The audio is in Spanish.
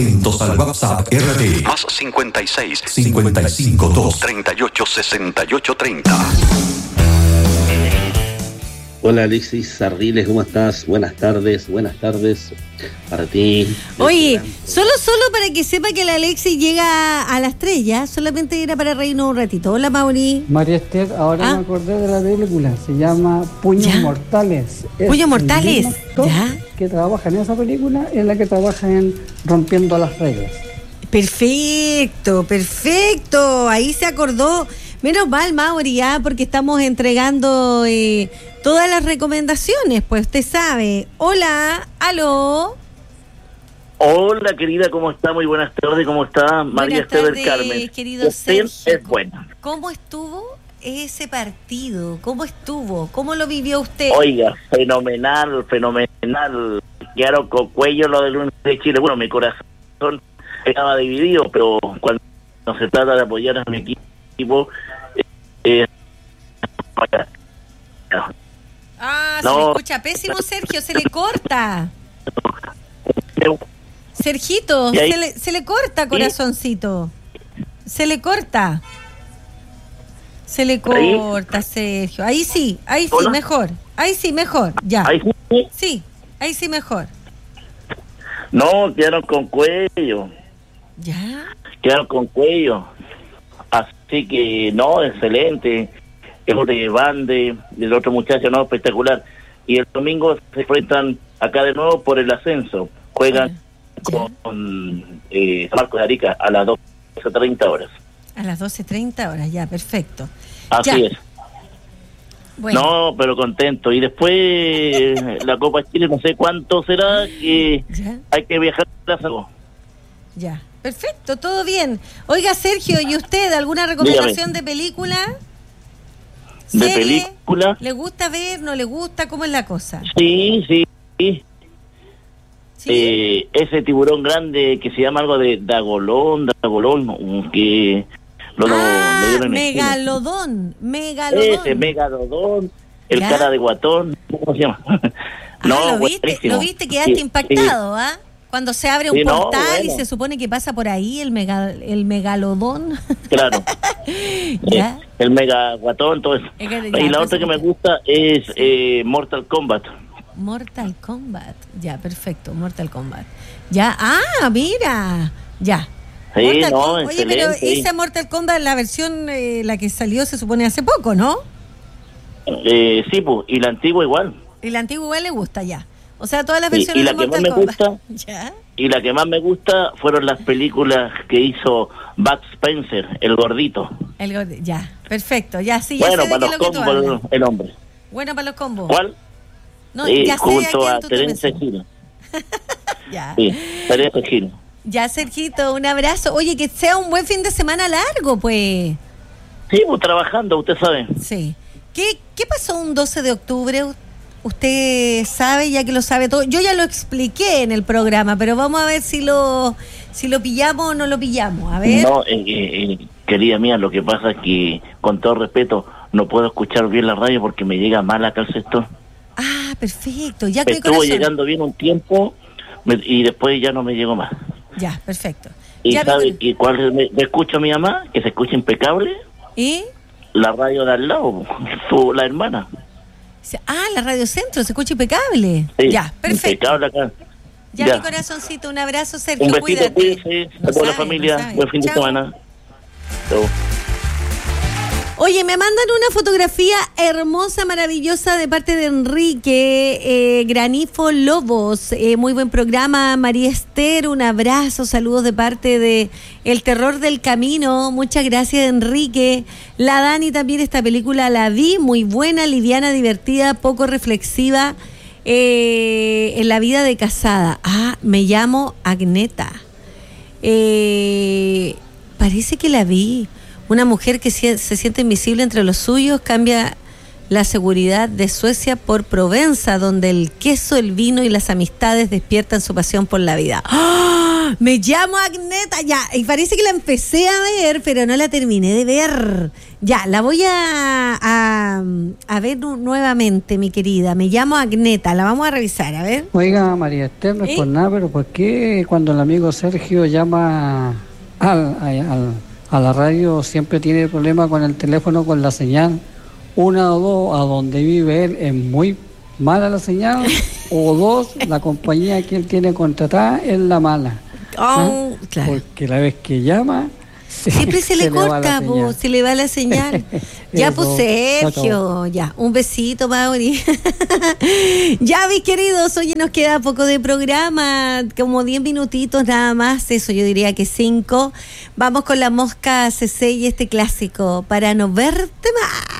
Atentos al WhatsApp RD. Más 56 55 2 38 68 30. Hola Alexis Ardiles, ¿cómo estás? Buenas tardes para ti. Oye, solo para que sepa que la Alexis llega a las 3 ya, solamente era para reírnos un ratito. Hola Mauri. María Esther, ahora me acordé de la película, se llama Puños Mortales. Puños Mortales, ¿ya? Que trabaja en esa película es la que trabaja en Rompiendo las Reglas. Perfecto, ahí se acordó. Menos mal, Mauri, porque estamos entregando todas las recomendaciones, pues usted sabe. Hola, aló. Hola, querida, ¿cómo está? Muy buenas tardes, ¿cómo está? María Esther del Carmen. Querido Sergio, es buena. ¿Cómo estuvo ese partido? ¿Cómo lo vivió usted? Oiga, fenomenal. Quedaron con cuello lo del Unión de Chile. Bueno, mi corazón estaba dividido, pero cuando se trata de apoyar a mi equipo... se le escucha pésimo, Sergio, se le corta. Sergito, se le corta, corazoncito. Se le corta, Sergio. Ahí sí, mejor. Ahí sí, mejor, ya. Sí, ahí sí, mejor. No, quedaron con cuello. ¿Ya? Quedaron con cuello. Así que, no, excelente. El de Bande, el otro muchacho, no, espectacular. Y el domingo se enfrentan acá de nuevo por el ascenso. Juegan con San Marcos de Arica a las 12:30 horas. A las 12:30 horas, ya, perfecto. Así es. Bueno. No, pero contento. Y después la Copa Chile, no sé cuánto será, que hay que viajar a Santiago. Ya, perfecto, todo bien. Oiga, Sergio, ¿y usted alguna recomendación de película? ¿De película? ¿Le gusta ver, no le gusta? ¿Cómo es la cosa? Sí. Ese tiburón grande que se llama algo de Dagolón, que Megalodón. Ese Megalodón, el cara de guatón, ¿cómo se llama? ¿Lo viste? Quedaste impactado, ¿ah? Cuando se abre un portal y se supone que pasa por ahí el megalodón. Claro. ¿Ya? El mega guatón, todo eso. Y la otra que me gusta es Mortal Kombat. Mortal Kombat. Ya, perfecto. Mortal Kombat. Ya. Mira. Ya. Sí, Oye, pero esa Mortal Kombat, la versión, la que salió se supone hace poco, ¿no? Sí, pues. Y la antigua igual. Y la antigua igual le gusta, ya. O sea, todas las versiones de Mortal Kombat. Y la que más me gusta fueron las películas que hizo Bud Spencer, el gordito. Ya, perfecto. Ya, sí, bueno, sé para los combos el hombre. Bueno, para los combos. ¿Cuál? No, ya junto a Terence Hill. Ya. Sí, Terence Hill. Ya, Sergito, un abrazo. Oye, que sea un buen fin de semana largo, pues. Sí, pues trabajando, usted sabe. Sí. ¿Qué pasó un 12 de octubre? Usted sabe, ya que lo sabe todo. Yo ya lo expliqué en el programa, pero vamos a ver si lo pillamos o no lo pillamos. A ver. No, querida mía, lo que pasa es que, con todo respeto, no puedo escuchar bien la radio porque me llega mal acá el sector. Ah, perfecto. Ya que estuvo llegando bien un tiempo y después ya no me llegó más. Ya, perfecto. ¿Y ya, sabe que cuál me escucho a mi mamá? Que se escucha impecable. ¿Y? La radio de al lado, la hermana. La Radio Centro, se escucha impecable. Sí, ya, perfecto. Impecable acá. Ya, mi corazoncito, un abrazo, Sergio. Un besito, cuídense, a toda la familia. Buen fin de semana. Chau. Oye, me mandan una fotografía hermosa, maravillosa de parte de Enrique Granifo Lobos. Muy buen programa, María Esther, un abrazo, saludos de parte de El Terror del Camino. Muchas gracias, Enrique. La Dani también, esta película la vi, muy buena, liviana, divertida, poco reflexiva en la vida de casada. Me llamo Agneta. Parece que la vi. Una mujer que se siente invisible entre los suyos, cambia la seguridad de Suecia por Provenza, donde el queso, el vino y las amistades despiertan su pasión por la vida. ¡Oh! Me llamo Agneta, ya, y parece que la empecé a ver, pero no la terminé de ver. Ya, la voy a ver nuevamente, mi querida. Me llamo Agneta, la vamos a revisar, a ver. Oiga, María Esther, no es por nada, pero ¿por qué cuando el amigo Sergio llama a la radio siempre tiene problema con el teléfono, con la señal? Una o dos, a donde vive él es muy mala la señal, o dos, la compañía que él tiene contratada es la mala. Oh, claro. Porque la vez que llama siempre se le corta, se le va la señal. Ya, pues Sergio, ya, un besito, Mauri. Ya, mis queridos, oye, nos queda poco de programa, como 10 minutitos nada más, eso yo diría que 5. Vamos con la Mosca CC y este clásico, para no verte más.